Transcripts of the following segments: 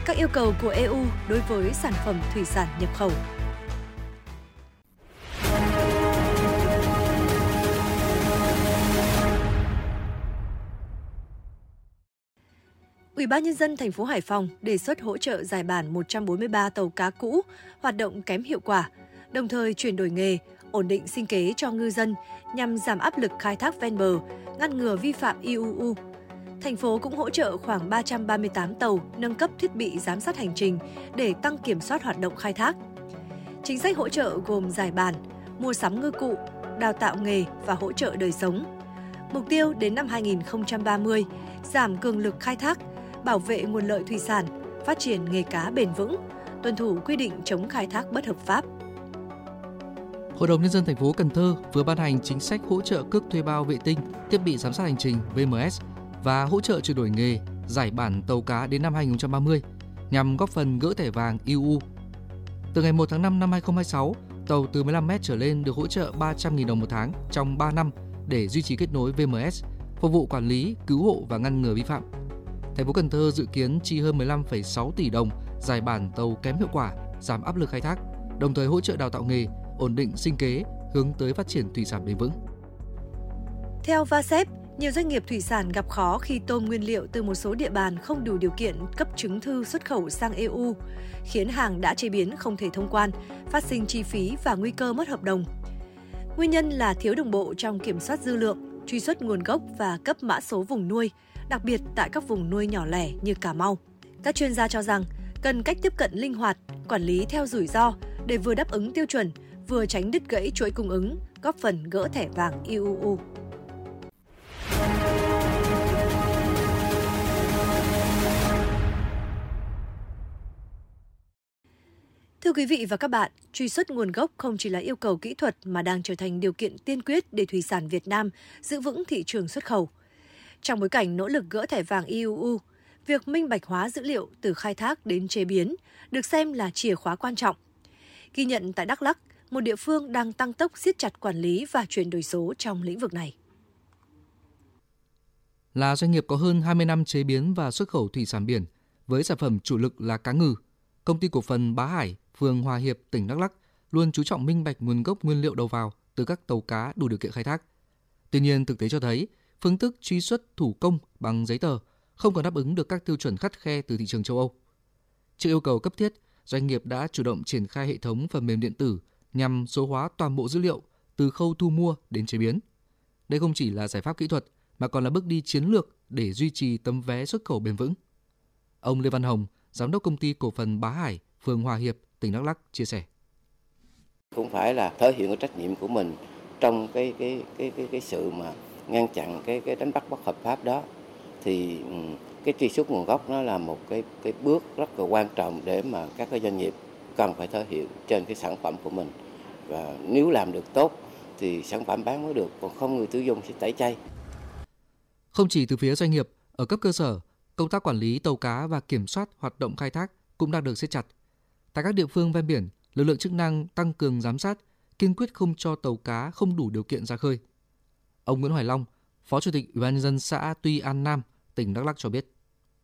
các yêu cầu của EU đối với sản phẩm thủy sản nhập khẩu. Ủy ban Nhân dân thành phố Hải Phòng đề xuất hỗ trợ giải bản 143 tàu cá cũ hoạt động kém hiệu quả, đồng thời chuyển đổi nghề, ổn định sinh kế cho ngư dân nhằm giảm áp lực khai thác ven bờ, ngăn ngừa vi phạm IUU. Thành phố cũng hỗ trợ khoảng 338 tàu nâng cấp thiết bị giám sát hành trình để tăng kiểm soát hoạt động khai thác. Chính sách hỗ trợ gồm giải bản, mua sắm ngư cụ, đào tạo nghề và hỗ trợ đời sống. Mục tiêu đến năm 2030, giảm cường lực khai thác, bảo vệ nguồn lợi thủy sản, phát triển nghề cá bền vững, tuân thủ quy định chống khai thác bất hợp pháp. Hội đồng Nhân dân thành phố Cần Thơ vừa ban hành chính sách hỗ trợ cước thuê bao vệ tinh, thiết bị giám sát hành trình VMS và hỗ trợ chuyển đổi nghề, giải bản tàu cá đến năm 2030 nhằm góp phần gỡ thẻ vàng IUU. Từ ngày 1 tháng 5 năm 2026, tàu từ 15 mét trở lên được hỗ trợ 300.000 đồng một tháng trong 3 năm để duy trì kết nối VMS, phục vụ quản lý, cứu hộ và ngăn ngừa vi phạm. Thành phố Cần Thơ dự kiến chi hơn 15,6 tỷ đồng giải bản tàu kém hiệu quả, giảm áp lực khai thác, đồng thời hỗ trợ đào tạo nghề, ổn định sinh kế, hướng tới phát triển thủy sản bền vững. Theo VASEP, nhiều doanh nghiệp thủy sản gặp khó khi tôm nguyên liệu từ một số địa bàn không đủ điều kiện cấp chứng thư xuất khẩu sang EU, khiến hàng đã chế biến không thể thông quan, phát sinh chi phí và nguy cơ mất hợp đồng. Nguyên nhân là thiếu đồng bộ trong kiểm soát dư lượng, truy xuất nguồn gốc và cấp mã số vùng nuôi, đặc biệt tại các vùng nuôi nhỏ lẻ như Cà Mau. Các chuyên gia cho rằng cần cách tiếp cận linh hoạt, quản lý theo rủi ro để vừa đáp ứng tiêu chuẩn, vừa tránh đứt gãy chuỗi cung ứng, góp phần gỡ thẻ vàng IUU. Thưa quý vị và các bạn, truy xuất nguồn gốc không chỉ là yêu cầu kỹ thuật mà đang trở thành điều kiện tiên quyết để thủy sản Việt Nam giữ vững thị trường xuất khẩu. Trong bối cảnh nỗ lực gỡ thẻ vàng IUU, việc minh bạch hóa dữ liệu từ khai thác đến chế biến được xem là chìa khóa quan trọng. Ghi nhận tại Đắk Lắk, một địa phương đang tăng tốc siết chặt quản lý và chuyển đổi số trong lĩnh vực này. Là doanh nghiệp có hơn 20 năm chế biến và xuất khẩu thủy sản biển, với sản phẩm chủ lực là cá ngừ, Công ty cổ phần Bá Hải, phường Hòa Hiệp, tỉnh Đắk Lắk luôn chú trọng minh bạch nguồn gốc nguyên liệu đầu vào từ các tàu cá đủ điều kiện khai thác. Tuy nhiên, thực tế cho thấy, phương thức truy xuất thủ công bằng giấy tờ không còn đáp ứng được các tiêu chuẩn khắt khe từ thị trường châu Âu. Trước yêu cầu cấp thiết, doanh nghiệp đã chủ động triển khai hệ thống phần mềm điện tử nhằm số hóa toàn bộ dữ liệu từ khâu thu mua đến chế biến. Đây không chỉ là giải pháp kỹ thuật mà còn là bước đi chiến lược để duy trì tấm vé xuất khẩu bền vững. Ông Lê Văn Hồng, giám đốc công ty cổ phần Bá Hải, phường Hòa Hiệp, tỉnh Đắk Lắk chia sẻ: Cũng phải là thể hiện cái trách nhiệm của mình trong cái sự mà ngăn chặn cái đánh bắt bất hợp pháp đó, thì cái truy xuất nguồn gốc nó là một cái bước rất là quan trọng để mà các cái doanh nghiệp cần phải thể hiện trên cái sản phẩm của mình, và nếu làm được tốt thì sản phẩm bán mới được, còn không người tiêu dùng sẽ tẩy chay. Không chỉ từ phía doanh nghiệp, ở cấp cơ sở, công tác quản lý tàu cá và kiểm soát hoạt động khai thác cũng đang được siết chặt. Tại các địa phương ven biển, lực lượng chức năng tăng cường giám sát, kiên quyết không cho tàu cá không đủ điều kiện ra khơi. Ông Nguyễn Hoài Long, Phó Chủ tịch Ủy ban nhân dân xã Tuy An Nam, tỉnh Đắk Lắk cho biết: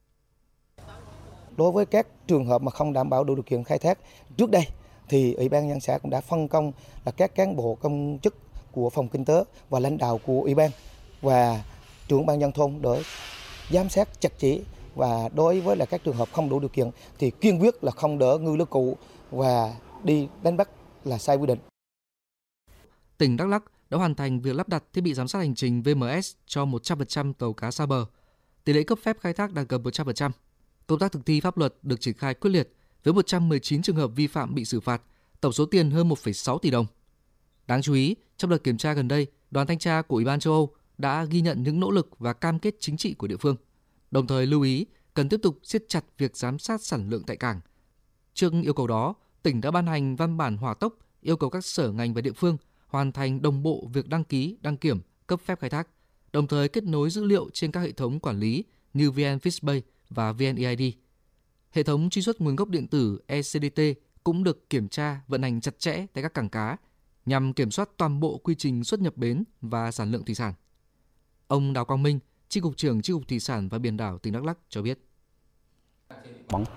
Đối với các trường hợp mà không đảm bảo đủ điều kiện khai thác, trước đây thì Ủy ban nhân dân xã cũng đã phân công là các cán bộ công chức của phòng kinh tế và lãnh đạo của Ủy ban và trưởng ban nhân thôn để giám sát chặt chẽ, và đối với là các trường hợp không đủ điều kiện thì kiên quyết là không đỡ ngư lưới cụ và đi đánh bắt là sai quy định. Tỉnh Đắk Lắk đã hoàn thành việc lắp đặt thiết bị giám sát hành trình VMS cho 100% tàu cá xa bờ. Tỷ lệ cấp phép khai thác đạt gần 100%. Công tác thực thi pháp luật được triển khai quyết liệt với 119 trường hợp vi phạm bị xử phạt, tổng số tiền hơn 1,6 tỷ đồng. Đáng chú ý, trong đợt kiểm tra gần đây, đoàn thanh tra của Ủy ban châu Âu đã ghi nhận những nỗ lực và cam kết chính trị của địa phương, đồng thời lưu ý cần tiếp tục siết chặt việc giám sát sản lượng tại cảng. Trước yêu cầu đó, tỉnh đã ban hành văn bản hỏa tốc yêu cầu các sở ngành và địa phương hoàn thành đồng bộ việc đăng ký, đăng kiểm, cấp phép khai thác, đồng thời kết nối dữ liệu trên các hệ thống quản lý như VNFishBay và VNEID. Hệ thống truy xuất nguồn gốc điện tử ECDT cũng được kiểm tra, vận hành chặt chẽ tại các cảng cá nhằm kiểm soát toàn bộ quy trình xuất nhập bến và sản lượng thủy sản. Ông Đào Quang Minh, Chi cục trưởng Chi cục Thủy sản và Biển đảo tỉnh Đắk Lắk cho biết: